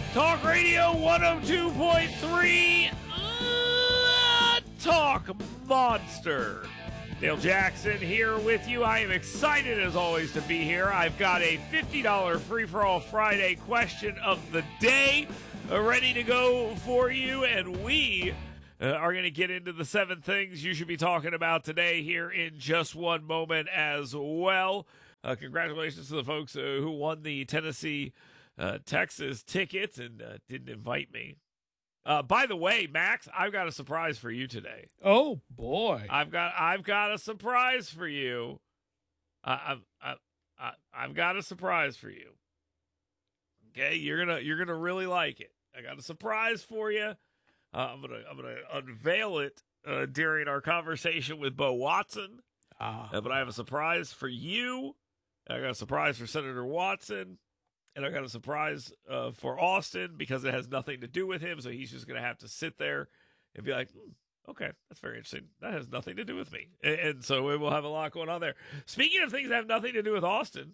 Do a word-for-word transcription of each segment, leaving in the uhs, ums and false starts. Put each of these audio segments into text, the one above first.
Talk Radio one oh two point three, uh, Talk Monster. Dale Jackson here with you. I am excited as always to be here. I've got a fifty dollars free-for-all Friday question of the day uh, ready to go for you, and we uh, are going to get into the seven things you should be talking about today here in just one moment as well. Uh, congratulations to the folks uh, who won the Tennessee uh, Texas tickets and uh, didn't invite me. Uh, by the way, Max, I've got a surprise for you today. Oh boy, I've got I've got a surprise for you. Uh, I've I, I, I've got a surprise for you. Okay, you're gonna you're gonna really like it. I got a surprise for you. Uh, I'm gonna I'm gonna unveil it uh, during our conversation with Bo Watson. ah. Uh, but I have a surprise for you. I got a surprise for Senator Watson. And I got a surprise uh, for Austin because it has nothing to do with him. So he's just going to have to sit there and be like, hmm, okay, that's very interesting. That has nothing to do with me. And, and so we will have a lot going on there. Speaking of things that have nothing to do with Austin,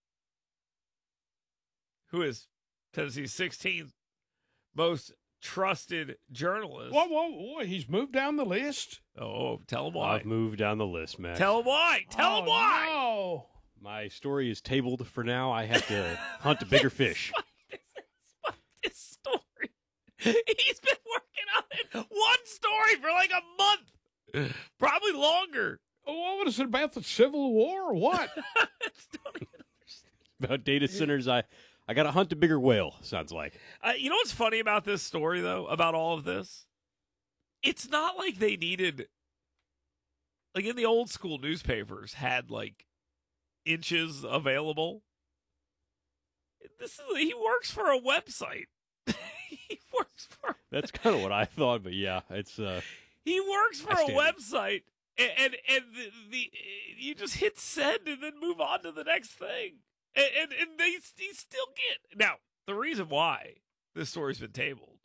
who is Tennessee's sixteenth most trusted journalist. Whoa, whoa, whoa! He's moved down the list. Oh, tell him why. I've moved down the list, Matt. Tell him why. Tell oh, him why. No. My story is tabled for now. I have to hunt a bigger fish. This is this story. He's been working on it. One story for like a month. Probably longer. Oh, what is it about the Civil War or what? Don't even understand. About data centers, I, I got to hunt a bigger whale, sounds like. Uh, you know what's funny about this story, though, about all of this? It's not like they needed, like in the old school newspapers, had like inches available. This is he works for a website. he works for That's kind of what I thought, but yeah, it's uh he works for a Outstanding. website, and and, and the, the you just hit send and then move on to the next thing, and and, and they, they still get now. The reason why this story's been tabled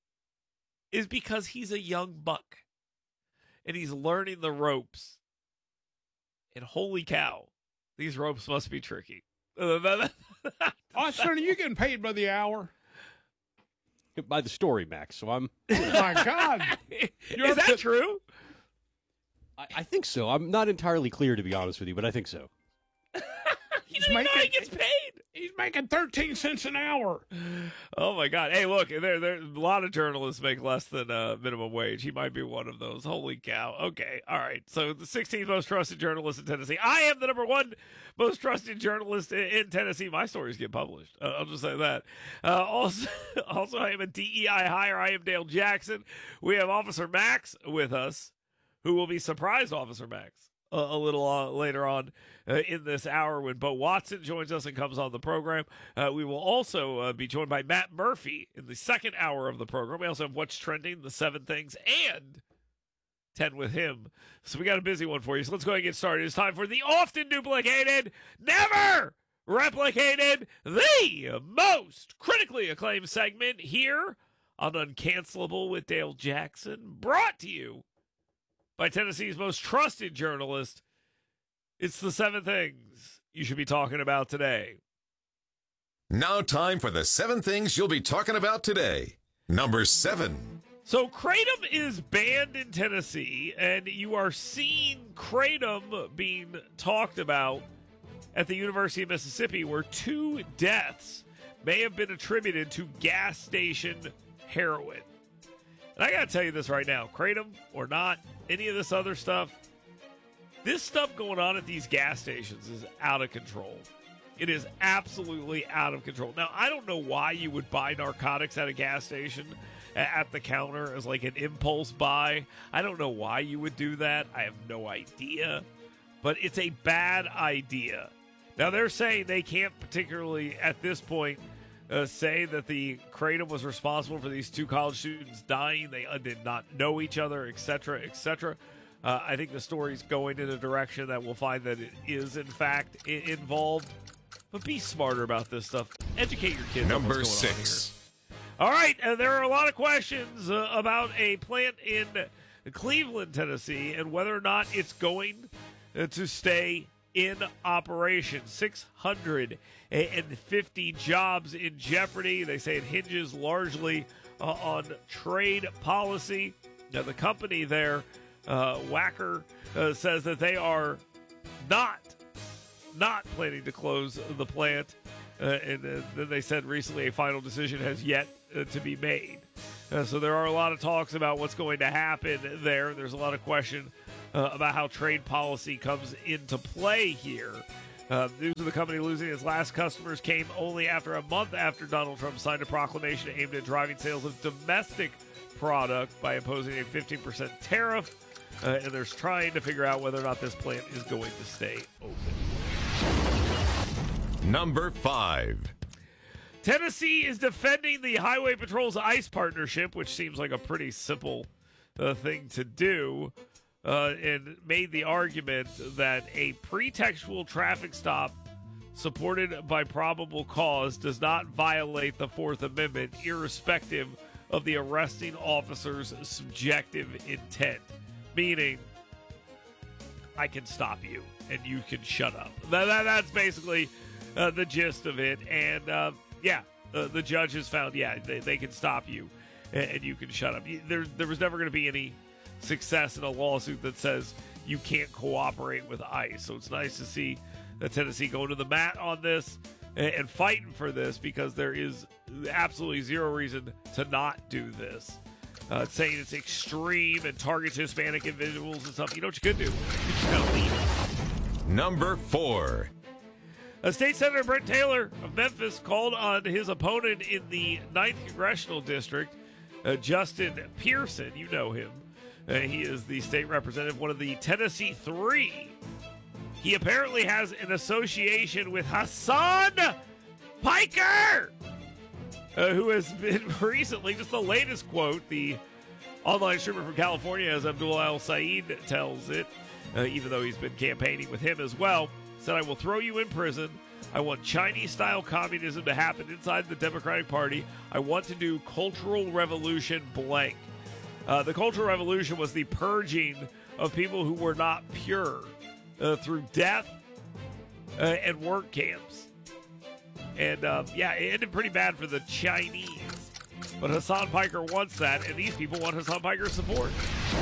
is because he's a young buck, and he's learning the ropes. And holy cow, these ropes must be tricky. Austin, are you getting paid by the hour? by the story, Max. So I'm. Oh my God. Is that true? I, I think so. I'm not entirely clear, to be honest with you, but I think so. You don't even know how he making- gets paid. He's making thirteen cents an hour. Oh my God! Hey, look, there, there. A lot of journalists make less than uh, minimum wage. He might be one of those. Holy cow! Okay, all right. So the sixteenth most trusted journalist in Tennessee. I am the number one most trusted journalist in, in Tennessee. My stories get published. Uh, I'll just say that. Uh, also, also, I am a D E I hire. I am Dale Jackson. We have Officer Max with us, who will be surprised Officer Max a, a little uh, later on uh, in this hour when Bo Watson joins us and comes on the program. Uh, we will also uh, be joined by Matt Murphy in the second hour of the program. We also have What's Trending, the seven things, and ten with him. So we got a busy one for you. So let's go ahead and get started. It's time for the often duplicated, never replicated, the most critically acclaimed segment here on Uncancelable with Dale Jackson, brought to you by Tennessee's most trusted journalist. It's the seven things you should be talking about today. Now time for the seven things you'll be talking about today. Number seven. So Kratom is banned in Tennessee, and you are seeing Kratom being talked about at the University of Mississippi, where two deaths may have been attributed to gas station heroin. And I got to tell you this right now, Kratom or not, any of this other stuff, this stuff going on at these gas stations is out of control. It is absolutely out of control. Now, I don't know why you would buy narcotics at a gas station at the counter as like an impulse buy. I don't know why you would do that. I have no idea. But it's a bad idea. Now, they're saying they can't particularly, at this point, uh, say that the Kratom was responsible for these two college students dying. They uh, did not know each other, et cetera, et cetera. Uh, I think the story's going in a direction that we'll find that it is, in fact, I- involved. But be smarter about this stuff. Educate your kids. on Number what's going on six. here. All right, uh, there are a lot of questions uh, about a plant in Cleveland, Tennessee, and whether or not it's going uh, to stay in operation. six hundred fifty jobs in jeopardy. They say it hinges largely uh, on trade policy. Now, the company there, uh, Wacker, uh, says that they are not, not planning to close the plant. Uh, and uh, then they said recently a final decision has yet uh, to be made. Uh, so there are a lot of talks about what's going to happen there. There's a lot of question uh, about how trade policy comes into play here. Uh, news of the company losing its last customers came only after a month after Donald Trump signed a proclamation aimed at driving sales of domestic product by imposing a fifteen percent tariff. Uh, and they're trying to figure out whether or not this plant is going to stay open. Number five. Tennessee is defending the Highway Patrol's ICE partnership, which seems like a pretty simple uh, thing to do, uh, and made the argument that a pretextual traffic stop supported by probable cause does not violate the Fourth Amendment, irrespective of the arresting officer's subjective intent. Meaning, I can stop you and you can shut up. That, that, that's basically uh, the gist of it. And uh, yeah, uh, the judge has found, yeah, they, they can stop you and, and you can shut up. There, there was never going to be any success in a lawsuit that says you can't cooperate with ICE. So it's nice to see that Tennessee going to the mat on this and, and fighting for this, because there is absolutely zero reason to not do this. Uh, saying it's extreme and targets Hispanic individuals and stuff. You know what you could do? You just gotta leave. Number four. Uh, State Senator Brent Taylor of Memphis called on his opponent in the ninth Congressional District, uh, Justin Pearson. You know him. Uh, he is the state representative, one of the Tennessee Three. He apparently has an association with Hassan Piker, Uh, who has been recently, just the latest quote, the online streamer from California, as Abdul Al-Said tells it, uh, even though he's been campaigning with him as well, said, "I will throw you in prison. I want Chinese-style communism to happen inside the Democratic Party. I want to do cultural revolution blank." Uh, the cultural revolution was the purging of people who were not pure uh, through death uh, and work camps. And, uh, yeah, it ended pretty bad for the Chinese. But Hassan Piker wants that, and these people want Hassan Piker's support.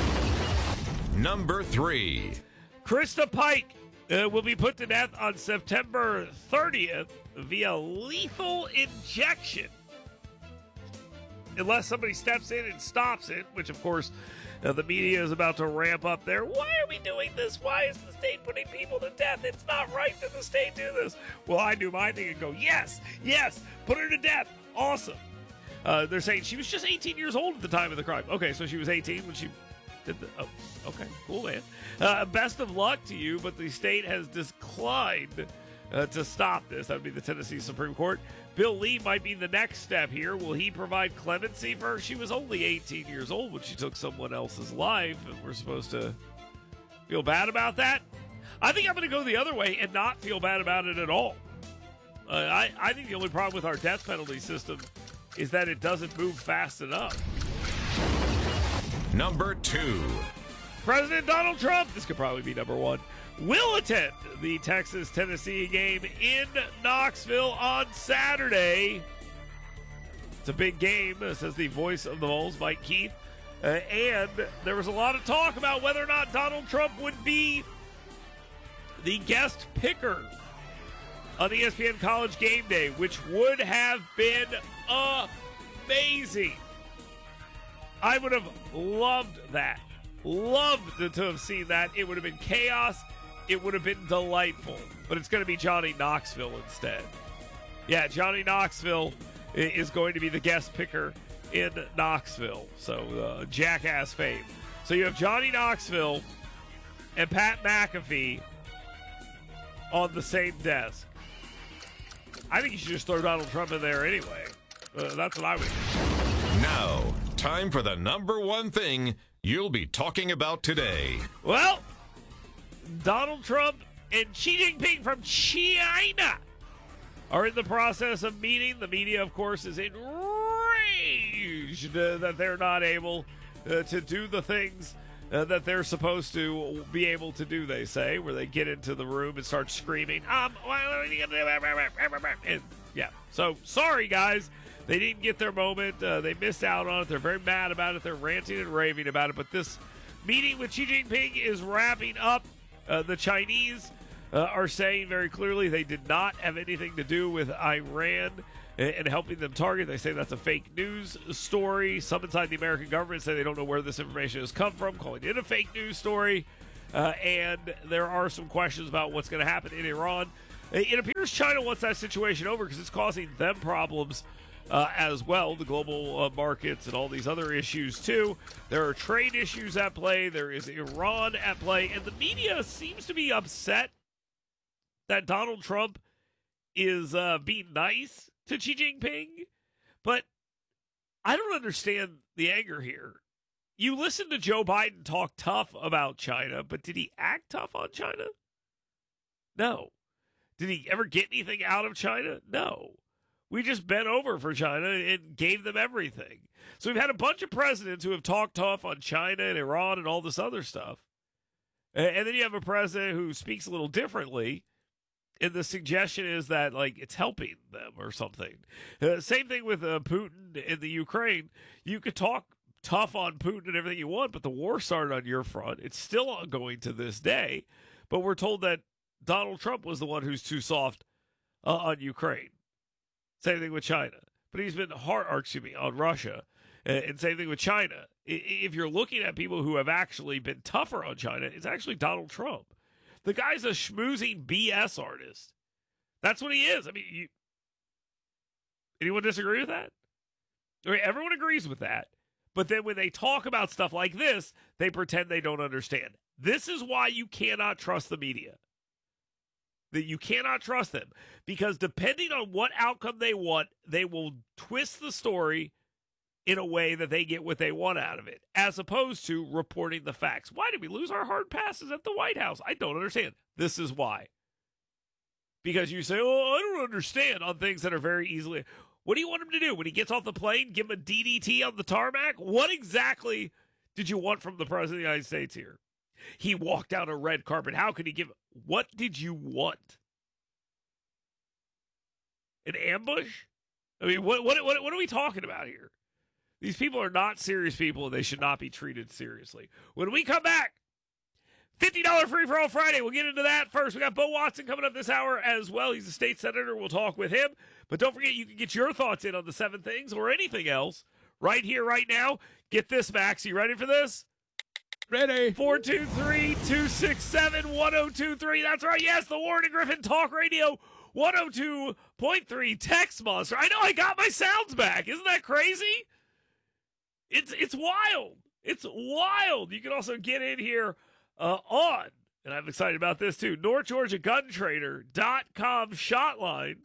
Number three. Krista Pike uh, will be put to death on September thirtieth via lethal injection, unless somebody steps in and stops it, which, of course, uh, the media is about to ramp up there. Why are we doing this? Why is the state putting people to death? It's not right that the state do this. Well, I do my thing and go, yes, yes, put her to death. Awesome. Uh, they're saying she was just eighteen years old at the time of the crime. Okay, so she was eighteen when she did the... Oh, okay, cool, man. Uh, best of luck to you, but the state has declined uh, to stop this. That would be the Tennessee Supreme Court. Bill Lee might be the next step here. Will he provide clemency for her? She was only eighteen years old when she took someone else's life, and we're supposed to feel bad about that? I think I'm going to go the other way and not feel bad about it at all. Uh, I, I think the only problem with our death penalty system is that it doesn't move fast enough. Number two. President Donald Trump, this could probably be number one, will attend the Texas-Tennessee game in Knoxville on Saturday. It's a big game, says the voice of the Vols, Mike Keith. Uh, and there was a lot of talk about whether or not Donald Trump would be the guest picker on E S P N College Game Day, which would have been amazing. I would have loved that. Loved to have seen that. It would have been chaos. It would have been delightful. But it's going to be Johnny Knoxville instead. Yeah, Johnny Knoxville is going to be the guest picker in Knoxville. So, uh, Jackass fame. So you have Johnny Knoxville and Pat McAfee on the same desk. I think you should just throw Donald Trump in there anyway. Uh, that's what I would do. Now, time for the number one thing you'll be talking about today. Well, Donald Trump and Xi Jinping from China are in the process of meeting. The media, of course, is enraged uh, that they're not able uh, to do the things uh, that they're supposed to be able to do, they say, where they get into the room and start screaming, um, and yeah. So, sorry, guys. They didn't get their moment. Uh, they missed out on it. They're very mad about it. They're ranting and raving about it. But this meeting with Xi Jinping is wrapping up. Uh, the Chinese uh, are saying very clearly they did not have anything to do with Iran and, and helping them target. They say that's a fake news story. Some inside the American government say they don't know where this information has come from, calling it a fake news story. Uh, and there are some questions about what's going to happen in Iran. It appears China wants that situation over because it's causing them problems uh, as well, the global uh, markets and all these other issues too. There are trade issues at play. There is Iran at play. And the media seems to be upset that Donald Trump is uh, being nice to Xi Jinping. But I don't understand the anger here. You listen to Joe Biden talk tough about China, but did he act tough on China? No. Did he ever get anything out of China? No. We just bent over for China and gave them everything. So we've had a bunch of presidents who have talked tough on China and Iran and all this other stuff. And then you have a president who speaks a little differently, and the suggestion is that, like, it's helping them or something. Uh, same thing with uh, Putin in the Ukraine. You could talk tough on Putin and everything you want, but the war started on your front. It's still ongoing to this day, but we're told that Donald Trump was the one who's too soft uh, on Ukraine. Same thing with China. But he's been hard, or excuse me, on Russia. And, and same thing with China. If you're looking at people who have actually been tougher on China, it's actually Donald Trump. The guy's a schmoozing B S artist. That's what he is. I mean, you, anyone disagree with that? I mean, everyone agrees with that. But then when they talk about stuff like this, they pretend they don't understand. This is why you cannot trust the media. That you cannot trust them. Because depending on what outcome they want, they will twist the story in a way that they get what they want out of it, as opposed to reporting the facts. Why did we lose our hard passes at the White House? I don't understand. This is why. Because you say, oh, I don't understand on things that are very easily... What do you want him to do? When he gets off the plane, give him a D D T on the tarmac? What exactly did you want from the President of the United States here? He walked down a red carpet. How could he give... What did you want? An ambush? I mean, what what what, what are we talking about here? These people are not serious people, and they should not be treated seriously. When we come back, fifty dollars free for all Friday. We'll get into that first. We got Bo Watson coming up this hour as well. He's a state senator. We'll talk with him. But don't forget, you can get your thoughts in on the seven things or anything else right here, right now. Get this, Max. You ready for this? Ready. four two three, two six seven, one oh two three. That's right. Yes, the Warren and Griffin Talk Radio one oh two point three Text Monster. I know I got my sounds back. Isn't that crazy? It's it's wild. It's wild. You can also get in here uh, on, and I'm excited about this too, North Georgia Gun Trader dot com shot line.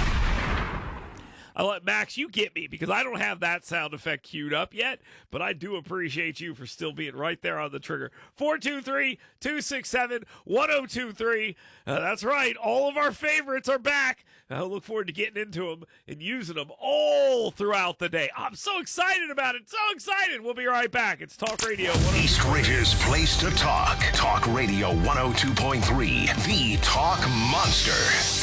I let Max, you get me, because I don't have that sound effect queued up yet, but I do appreciate you for still being right there on the trigger. four two three, two six seven, one oh two three. Uh, that's right. All of our favorites are back. I look forward to getting into them and using them all throughout the day. I'm so excited about it. So excited. We'll be right back. It's Talk Radio. East Ridge's place to talk. Talk Radio one oh two point three, the Talk Monster.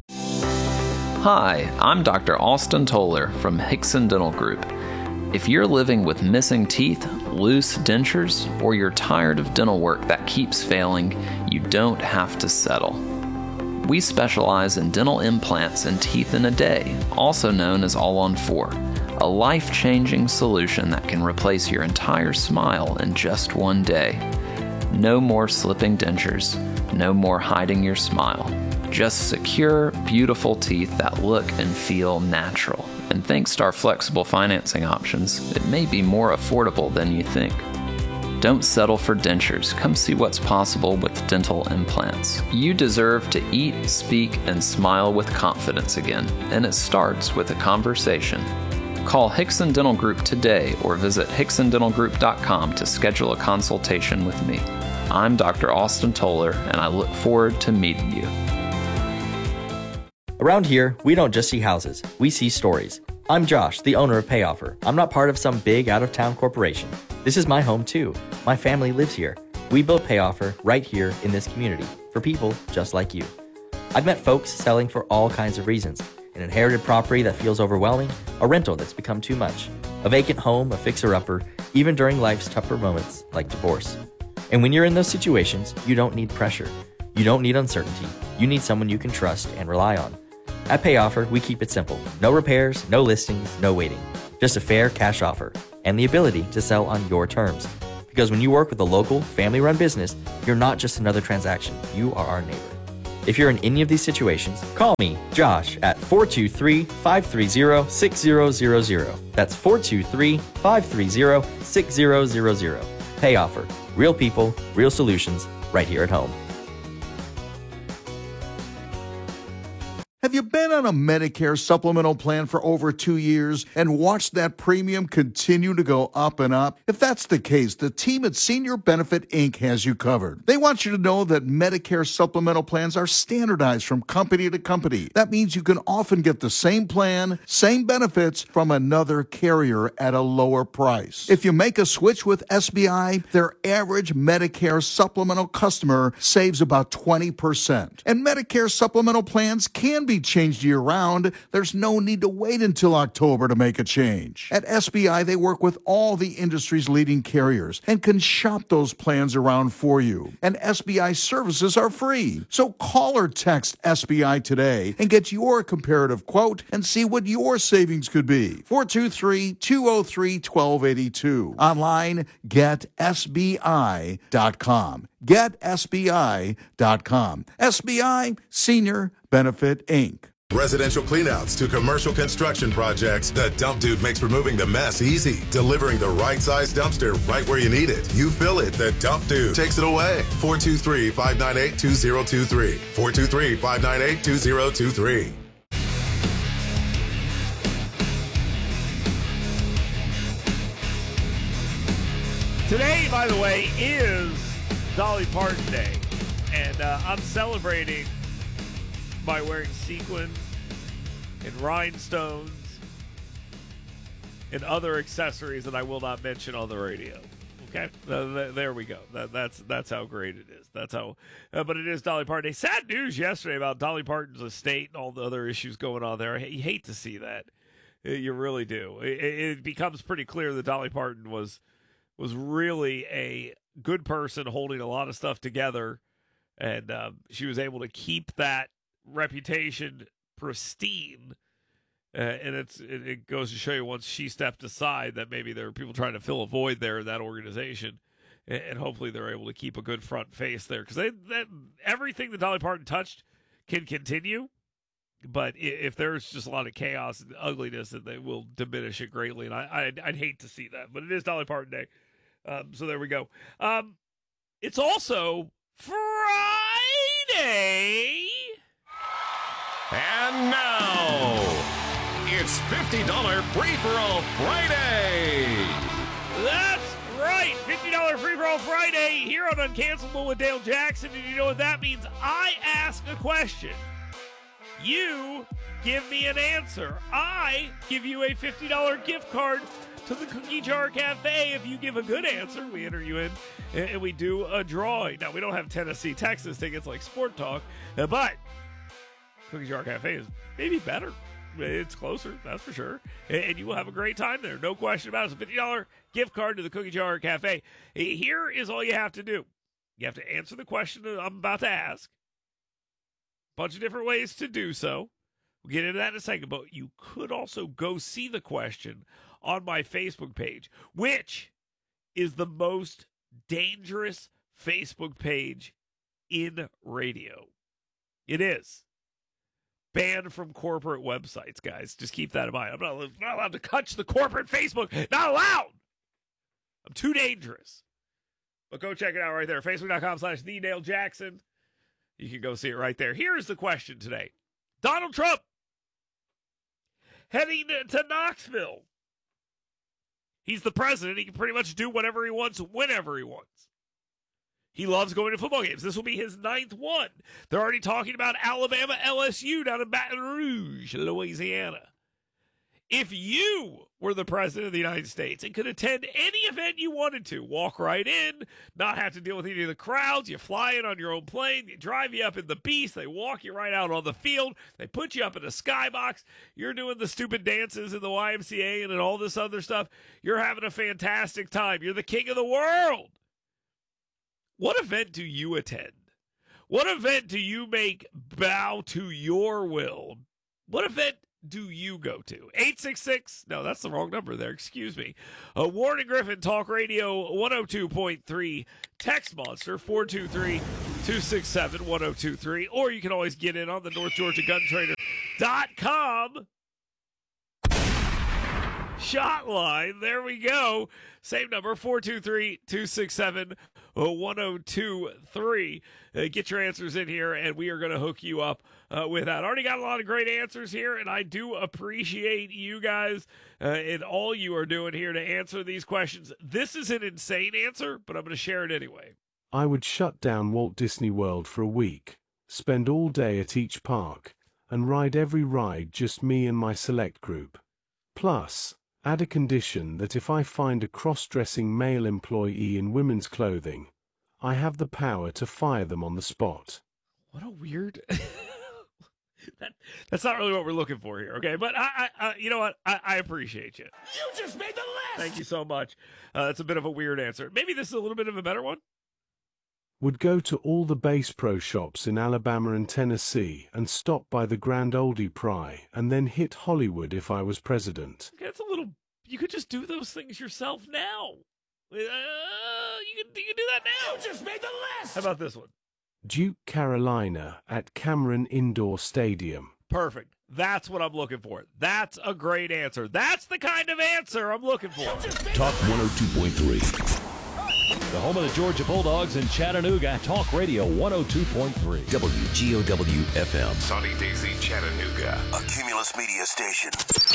Hi, I'm Doctor Austin Toller from Hickson Dental Group. If you're living with missing teeth, loose dentures, or you're tired of dental work that keeps failing, you don't have to settle. We specialize in dental implants and teeth in a day, also known as All on Four, a life-changing solution that can replace your entire smile in just one day. No more slipping dentures, no more hiding your smile. Just secure, beautiful teeth that look and feel natural. And thanks to our flexible financing options, it may be more affordable than you think. Don't settle for dentures. Come see what's possible with dental implants. You deserve to eat, speak, and smile with confidence again, and it starts with a conversation. Call Hickson Dental Group today or visit hickson dental group dot com to schedule a consultation with me. I'm Doctor Austin Toller, and I look forward to meeting you. Around here, we don't just see houses, we see stories. I'm Josh, the owner of PayOffer. I'm not part of some big out-of-town corporation. This is my home, too. My family lives here. We built PayOffer right here in this community for people just like you. I've met folks selling for all kinds of reasons. An inherited property that feels overwhelming, a rental that's become too much, a vacant home, a fixer-upper, even during life's tougher moments like divorce. And when you're in those situations, you don't need pressure. You don't need uncertainty. You need someone you can trust and rely on. At PayOffer, we keep it simple. No repairs, no listings, no waiting. Just a fair cash offer and the ability to sell on your terms. Because when you work with a local, family-run business, you're not just another transaction. You are our neighbor. If you're in any of these situations, call me, Josh, at four two three, five three zero, six zero zero zero. That's four two three, five three zero, six zero zero zero. PayOffer. Real people, real solutions, right here at home. Have you been on a Medicare supplemental plan for over two years and watched that premium continue to go up and up? If that's the case, the team at Senior Benefit Incorporated has you covered. They want you to know that Medicare supplemental plans are standardized from company to company. That means you can often get the same plan, same benefits from another carrier at a lower price. If you make a switch with S B I, their average Medicare supplemental customer saves about twenty percent. And Medicare supplemental plans can be changed year-round. There's no need to wait until October to make a change. At S B I, they work with all the industry's leading carriers and can shop those plans around for you. And S B I services are free. So call or text S B I today and get your comparative quote and see what your savings could be. four two three, two oh three, one two eight two. Online, get S B I dot com. get S B I dot com. S B I, Senior Benefit Incorporated. Residential cleanouts to commercial construction projects, the Dump Dude makes removing the mess easy. Delivering the right size dumpster right where you need it. You fill it, the Dump Dude takes it away. four two three, five nine eight, two zero two three. four two three, five nine eight, two zero two three. Today, by the way, is Dolly Parton Day, and uh, I'm celebrating by wearing sequins and rhinestones and other accessories that I will not mention on the radio. Okay, uh, there we go. That, that's that's how great it is. That's how. Uh, but it is Dolly Parton Day. Sad news yesterday about Dolly Parton's estate and all the other issues going on there. You hate to see that. You really do. It, it becomes pretty clear that Dolly Parton was was really a good person holding a lot of stuff together, and uh, she was able to keep that reputation pristine. Uh, and it's it, it goes to show you, once she stepped aside, that maybe there are people trying to fill a void there in that organization, and, and hopefully they're able to keep a good front face there, because they that everything that Dolly Parton touched can continue, but if there's just a lot of chaos and ugliness, then they will diminish it greatly, and I I'd, I'd hate to see that. But it is Dolly Parton Day, um, so there we go. Um, it's also Friday. And now, it's fifty dollars Free-For-All Friday! That's right, fifty dollars Free-For-All Friday here on Uncancelable with Dale Jackson. And you know what that means? I ask a question. You give me an answer. I give you a fifty dollars gift card to the Cookie Jar Cafe. If you give a good answer, we enter you in and we do a drawing. Now, we don't have Tennessee, Texas tickets like Sport Talk, but Cookie Jar Cafe is maybe better. It's closer, that's for sure. And you will have a great time there. No question about it. It's a fifty dollars gift card to the Cookie Jar Cafe. Here is all you have to do. You have to answer the question that I'm about to ask. A bunch of different ways to do so. We'll get into that in a second. But you could also go see the question on my Facebook page, which is the most dangerous Facebook page in radio. It is. Banned from corporate websites, guys. Just keep that in mind. I'm not, not allowed to touch the corporate Facebook. Not allowed. I'm too dangerous. But go check it out right there. Facebook.com slash The Dale Jackson. You can go see it right there. Here's the question today. Donald Trump heading to Knoxville. He's the president. He can pretty much do whatever he wants, whenever he wants. He loves going to football games. This will be his ninth one. They're already talking about Alabama L S U down in Baton Rouge, Louisiana. If you were the president of the United States and could attend any event you wanted to, walk right in, not have to deal with any of the crowds, you fly in on your own plane, they drive you up in the Beast, they walk you right out on the field, they put you up in a skybox, you're doing the stupid dances in the Y M C A and all this other stuff, you're having a fantastic time, you're the king of the world. What event do you attend? What event do you make bow to your will? What event do you go to? eight six six, no, that's the wrong number there, excuse me. Uh, Warren and Griffin, Talk Radio one oh two point three, Text Monster, four two three, two six seven, one oh two three, or you can always get in on the North Georgia Gun Trader dot com shot line. There we go. Same number, four two three, two six seven, one oh two three. Uh, get your answers in here, and we are going to hook you up uh, with that. Already got a lot of great answers here, and I do appreciate you guys uh, and all you are doing here to answer these questions. This is an insane answer, but I'm going to share it anyway. I would shut down Walt Disney World for a week, spend all day at each park, and ride every ride just me and my select group. Plus, add a condition that if I find a cross-dressing male employee in women's clothing, I have the power to fire them on the spot. What a weird... that, that's not really what we're looking for here, okay? But, I, I, I you know what? I, I appreciate you. You just made the list! Thank you so much. Uh, that's a bit of a weird answer. Maybe this is a little bit of a better one? Would go to all the Bass Pro shops in Alabama and Tennessee and stop by the Grand Ole Pry and then hit Hollywood if I was president. Okay, that's a little... You could just do those things yourself now. Uh, you can, you can do that now. You just made the list! How about this one? Duke, Carolina at Cameron Indoor Stadium. Perfect. That's what I'm looking for. That's a great answer. That's the kind of answer I'm looking for. Talk one oh two point three. The home of the Georgia Bulldogs in Chattanooga. Talk Radio one oh two point three. W G O W F M. Sonny Daisy, Chattanooga. A Cumulus Media Station.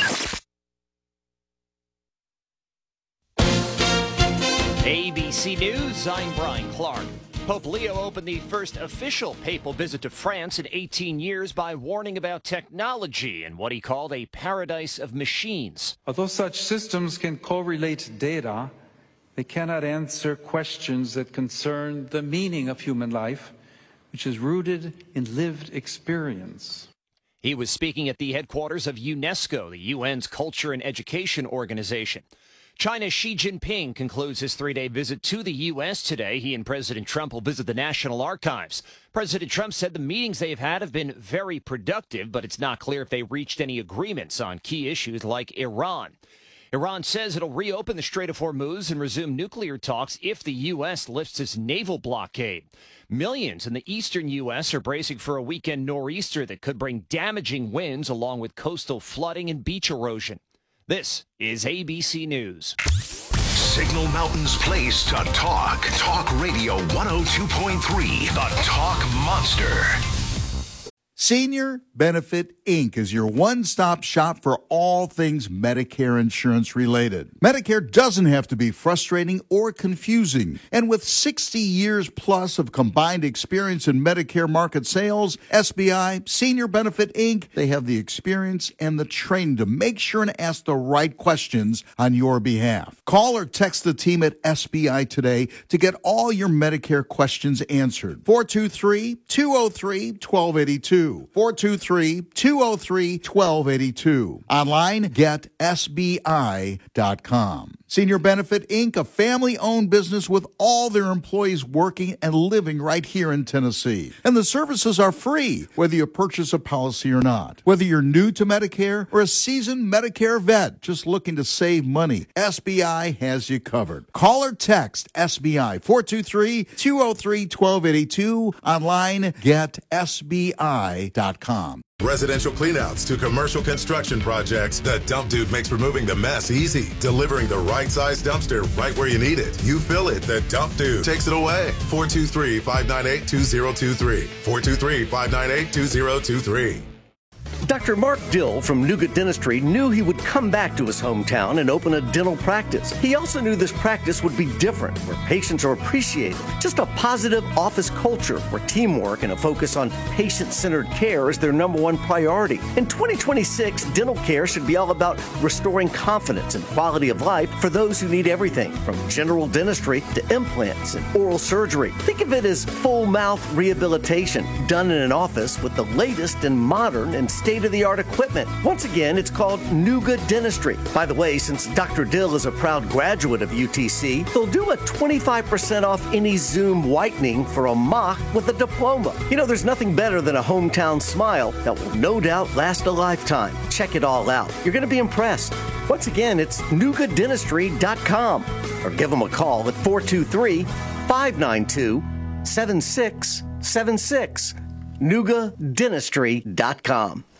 A B C News, I'm Brian Clark. Pope Leo opened the first official papal visit to France in eighteen years by warning about technology and what he called a paradise of machines. Although such systems can correlate data, they cannot answer questions that concern the meaning of human life, which is rooted in lived experience. He was speaking at the headquarters of UNESCO, the U N's culture and education organization. China's Xi Jinping concludes his three-day visit to the U S today. He and President Trump will visit the National Archives. President Trump said the meetings they've had have been very productive, but it's not clear if they reached any agreements on key issues like Iran. Iran says it'll reopen the Strait of Hormuz and resume nuclear talks if the U S lifts its naval blockade. Millions in the eastern U S are bracing for a weekend nor'easter that could bring damaging winds along with coastal flooding and beach erosion. This is A B C News. Signal Mountain's place to talk. Talk Radio one oh two point three. The Talk Monster. Senior Benefit Incorporated is your one-stop shop for all things Medicare insurance related. Medicare doesn't have to be frustrating or confusing. And with sixty years plus of combined experience in Medicare market sales, S B I, Senior Benefit Incorporated, they have the experience and the training to make sure and ask the right questions on your behalf. Call or text the team at S B I today to get all your Medicare questions answered. four two three, two oh three, one two eight two. four two three, two oh three, one two eight two. Online, get S B I dot com. Senior Benefit Incorporated, a family-owned business with all their employees working and living right here in Tennessee. And the services are free, whether you purchase a policy or not. Whether you're new to Medicare or a seasoned Medicare vet just looking to save money, S B I has you covered. Call or text S B I, four two three, two oh three, one two eight two. Online, get S B I dot com. Residential cleanouts to commercial construction projects, the Dump Dude makes removing the mess easy. Delivering the right size dumpster right where you need it. You fill it, the Dump Dude takes it away. four two three, five nine eight, two oh two three. four two three, five nine eight, two oh two three. Doctor Mark Dill from Nuga Dentistry knew he would come back to his hometown and open a dental practice. He also knew this practice would be different, where patients are appreciated. Just a positive office culture where teamwork and a focus on patient-centered care is their number one priority. In twenty twenty-six, dental care should be all about restoring confidence and quality of life for those who need everything from general dentistry to implants and oral surgery. Think of it as full mouth rehabilitation done in an office with the latest and modern and state-of-the-art equipment. Once again, it's called Nuga Dentistry. By the way, since Doctor Dill is a proud graduate of U T C, they'll do a twenty-five percent off any Zoom whitening for a mock with a diploma. You know, there's nothing better than a hometown smile that will no doubt last a lifetime. Check it all out. You're going to be impressed. Once again, it's nuga dentistry dot com or give them a call at four two three, five nine two, seven six seven six. nuga dentistry dot com.